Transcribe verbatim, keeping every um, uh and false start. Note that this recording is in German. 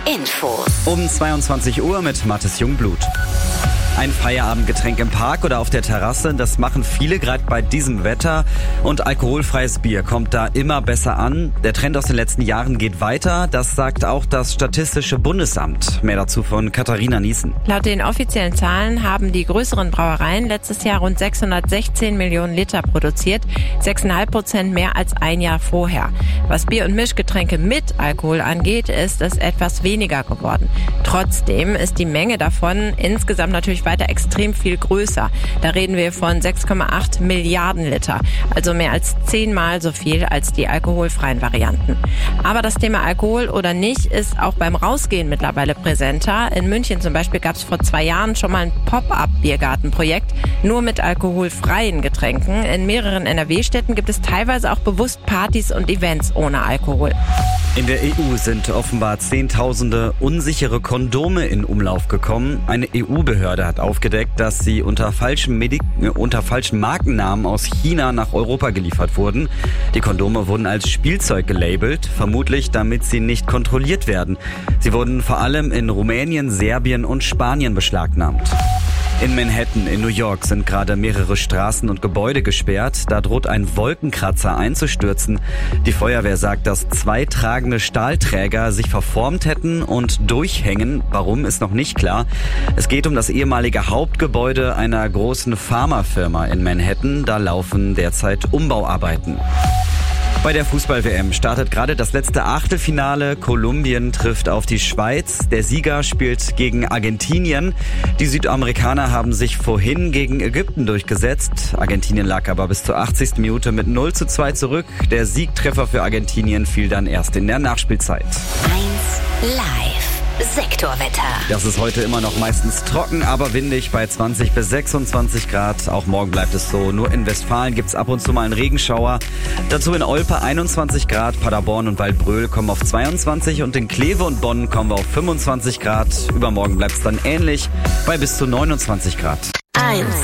Infos. Um zweiundzwanzig Uhr mit Mathis Jungblut. Ein Feierabendgetränk im Park oder auf der Terrasse, das machen viele gerade bei diesem Wetter. Und alkoholfreies Bier kommt da immer besser an. Der Trend aus den letzten Jahren geht weiter. Das sagt auch das Statistische Bundesamt. Mehr dazu von Katharina Niesen. Laut den offiziellen Zahlen haben die größeren Brauereien letztes Jahr rund sechshundertsechzehn Millionen Liter produziert. sechs Komma fünf Prozent mehr als ein Jahr vorher. Was Bier- und Mischgetränke mit Alkohol angeht, ist es etwas weniger geworden. Trotzdem ist die Menge davon insgesamt natürlich weiter extrem viel größer. Da reden wir von sechs Komma acht Milliarden Liter, also mehr als zehnmal so viel als die alkoholfreien Varianten. Aber das Thema Alkohol oder nicht ist auch beim Rausgehen mittlerweile präsenter. In München zum Beispiel gab es vor zwei Jahren schon mal ein Pop-up-Biergartenprojekt, nur mit alkoholfreien Getränken. In mehreren N R W-Städten gibt es teilweise auch bewusst Partys und Events ohne Alkohol. In der E U sind offenbar Zehntausende unsichere Kondome in Umlauf gekommen. Eine E U-Behörde hat aufgedeckt, dass sie unter falschen, Medi- äh, unter falschen Markennamen aus China nach Europa geliefert wurden. Die Kondome wurden als Spielzeug gelabelt, vermutlich damit sie nicht kontrolliert werden. Sie wurden vor allem in Rumänien, Serbien und Spanien beschlagnahmt. In Manhattan in New York sind gerade mehrere Straßen und Gebäude gesperrt. Da droht ein Wolkenkratzer einzustürzen. Die Feuerwehr sagt, dass zwei tragende Stahlträger sich verformt hätten und durchhängen. Warum, ist noch nicht klar. Es geht um das ehemalige Hauptgebäude einer großen Pharmafirma in Manhattan. Da laufen derzeit Umbauarbeiten. Bei der Fußball-W M startet gerade das letzte Achtelfinale. Kolumbien trifft auf die Schweiz. Der Sieger spielt gegen Argentinien. Die Südamerikaner haben sich vorhin gegen Ägypten durchgesetzt. Argentinien lag aber bis zur achtzigsten Minute mit null zu zwei zurück. Der Siegtreffer für Argentinien fiel dann erst in der Nachspielzeit. eins Live. Sektorwetter. Das ist heute immer noch meistens trocken, aber windig bei zwanzig bis sechsundzwanzig Grad. Auch morgen bleibt es so. Nur in Westfalen gibt's ab und zu mal einen Regenschauer. Dazu in Olpe einundzwanzig Grad, Paderborn und Waldbröl kommen auf zweiundzwanzig und in Kleve und Bonn kommen wir auf fünfundzwanzig Grad. Übermorgen bleibt's dann ähnlich bei bis zu neunundzwanzig Grad. eins